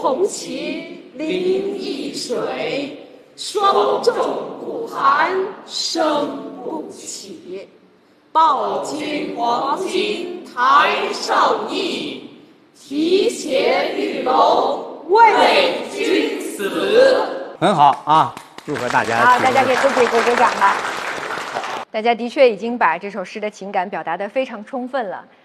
同其临易水，霜重苦寒生不起。抱金黄金台上意，提携玉龙为君死。 很好啊，祝贺大家！ 好，大家给自己鼓鼓掌吧。大家的确已经把这首诗的情感表达得非常充分了。